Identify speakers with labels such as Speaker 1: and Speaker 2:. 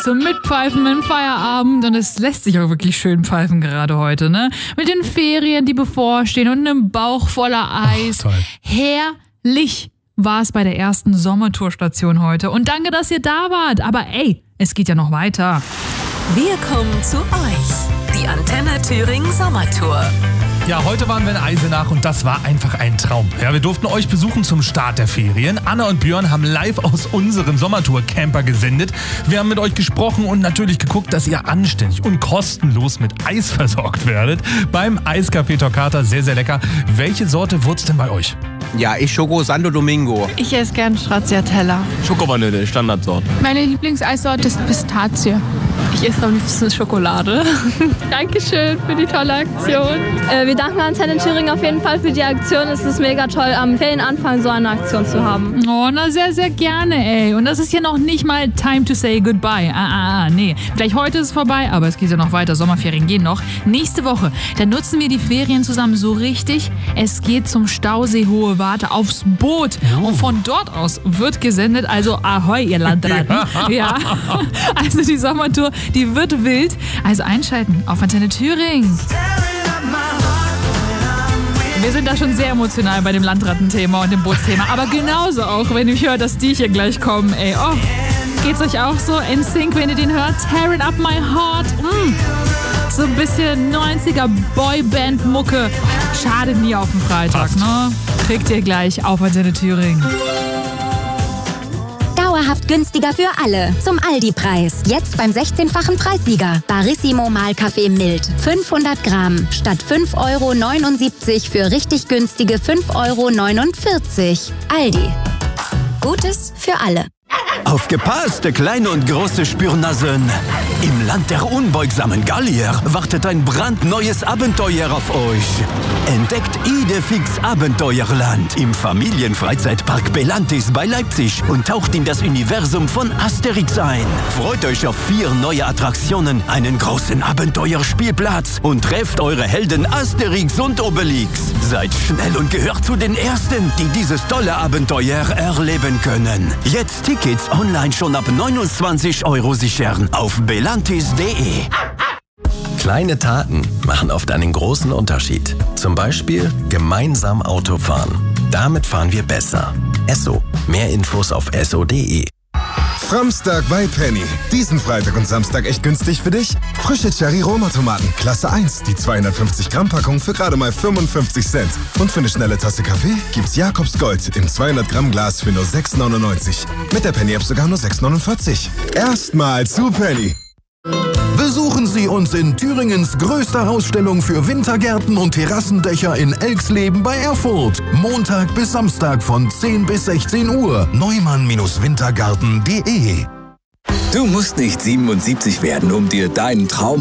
Speaker 1: Zum Mitpfeifen im Feierabend und es lässt sich auch wirklich schön pfeifen gerade heute, ne? Mit den Ferien, die bevorstehen und einem Bauch voller Eis.
Speaker 2: Toll.
Speaker 1: Herrlich war es bei der ersten Sommertourstation heute und danke, dass ihr da wart. Aber ey, es geht ja noch weiter.
Speaker 3: Wir kommen zu euch. Die Antenne Thüringen Sommertour.
Speaker 2: Ja, heute waren wir in Eisenach und das war einfach ein Traum. Ja, wir durften euch besuchen zum Start der Ferien. Anna und Björn haben live aus unserem Sommertour-Camper gesendet. Wir haben mit euch gesprochen und natürlich geguckt, dass ihr anständig und kostenlos mit Eis versorgt werdet. Beim Eiscafé Toccata, sehr, sehr lecker. Welche Sorte wird's denn bei euch?
Speaker 4: Ja, ich Schoko Santo Domingo.
Speaker 5: Ich esse gern Stracciatella.
Speaker 6: Schokovanille, Standardsorte.
Speaker 5: Meine Lieblingseissorte ist Pistazie. Ich esse am liebsten Schokolade. Dankeschön für die tolle Aktion.
Speaker 7: Wir danken Antenne Thüringen auf jeden Fall für die Aktion. Es ist mega toll, am Ferienanfang so eine Aktion zu haben.
Speaker 1: Oh, na sehr, sehr gerne, ey. Und das ist ja noch nicht mal time to say goodbye. Nee. Vielleicht heute ist es vorbei, aber es geht ja noch weiter. Sommerferien gehen noch. Nächste Woche, dann nutzen wir die Ferien zusammen so richtig. Es geht zum Stausee Hohe Warte aufs Boot. Und von dort aus wird gesendet, also ahoi, ihr Landratten. Ja. Also die Sommertour, die wird wild. Also einschalten auf Antenne Thüringen. Wir sind da schon sehr emotional bei dem Landratten-Thema und dem Bootsthema. Aber genauso auch, wenn ich höre, dass die hier gleich kommen. Ey, oh, geht's euch auch so? NSYNC, wenn ihr den hört? Tearing Up My Heart. So ein bisschen 90er Boyband-Mucke. Schadet nie auf dem Freitag, ne? Kriegt ihr gleich auf Antenne Thüringen.
Speaker 8: Dauerhaft günstiger für alle. Zum Aldi-Preis. Jetzt beim 16-fachen Preissieger. Barissimo Mahlkaffee mild. 500 Gramm. Statt 5,79 € für richtig günstige 5,49 €. Aldi. Gutes für alle.
Speaker 9: Aufgepasst, kleine und große Spürnasen! Im Land der unbeugsamen Gallier wartet ein brandneues Abenteuer auf euch. Entdeckt Idefix Abenteuerland im Familienfreizeitpark Belantis bei Leipzig und taucht in das Universum von Asterix ein. Freut euch auf 4 neue Attraktionen, einen großen Abenteuerspielplatz und trefft eure Helden Asterix und Obelix. Seid schnell und gehört zu den Ersten, die dieses tolle Abenteuer erleben können. Jetzt Tickets online schon ab 29 € sichern auf belantis.de.
Speaker 10: Kleine Taten machen oft einen großen Unterschied. Zum Beispiel gemeinsam Auto fahren. Damit fahren wir besser. Esso. Mehr Infos auf esso.de.
Speaker 11: Framstag bei Penny. Diesen Freitag und Samstag echt günstig für dich? Frische Cherry-Roma-Tomaten, Klasse 1. Die 250-Gramm-Packung für gerade mal 55 Cent. Und für eine schnelle Tasse Kaffee gibt's Jakobs Gold im 200-Gramm-Glas für nur 6,99. Mit der Penny-App sogar nur 6,49. Erstmal zu Penny.
Speaker 12: Besuchen Sie uns in Thüringens größter Ausstellung für Wintergärten und Terrassendächer in Elxleben bei Erfurt. Montag bis Samstag von 10 bis 16 Uhr. Neumann-Wintergarten.de.
Speaker 13: Du musst nicht 77 werden, um dir deinen Traum